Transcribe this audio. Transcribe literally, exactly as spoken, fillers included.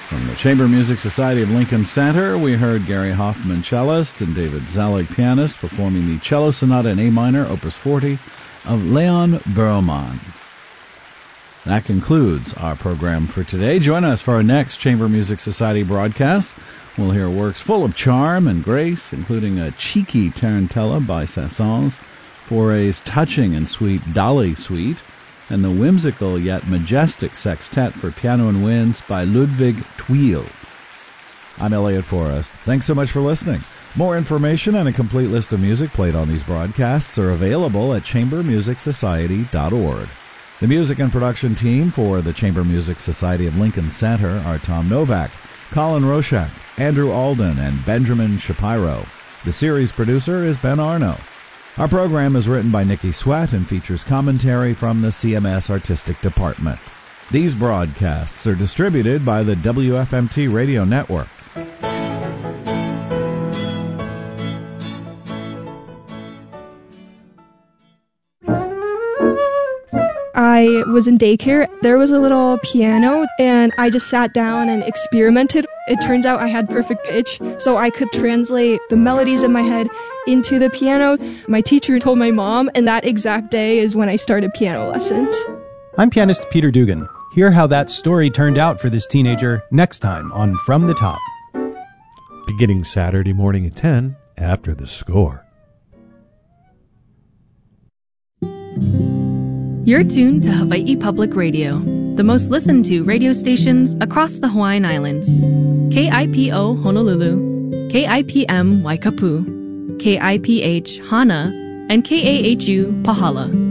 From the Chamber Music Society of Lincoln Center, we heard Gary Hoffman, cellist, and David Zalig, pianist, performing the Cello Sonata in A minor, Opus forty, of Leon Berlman. That concludes our program for today. Join us for our next Chamber Music Society broadcast. We'll hear works full of charm and grace, including a cheeky tarantella by Saint-Saëns, Fauré's touching and sweet Dolly Suite, and the whimsical yet majestic sextet for piano and winds by Ludwig Thuil. I'm Elliot Forrest. Thanks so much for listening. More information and a complete list of music played on these broadcasts are available at chamber music society dot org. The music and production team for the Chamber Music Society of Lincoln Center are Tom Novak, Colin Roshak, Andrew Alden, and Benjamin Shapiro. The series producer is Ben Arno. Our program is written by Nikki Sweat and features commentary from the C M S Artistic Department. These broadcasts are distributed by the W F M T Radio Network. I was in daycare. There was a little piano, and I just sat down and experimented. It turns out I had perfect pitch, so I could translate the melodies in my head into the piano. My teacher told my mom, and that exact day is when I started piano lessons. I'm pianist Peter Dugan. Hear how that story turned out for this teenager next time on From the Top. Beginning Saturday morning at ten, after the score. You're tuned to Hawaii Public Radio, the most listened to radio stations across the Hawaiian Islands. K I P O Honolulu, K I P M Waikapu, K I P H Hana, and K A H U Pahala.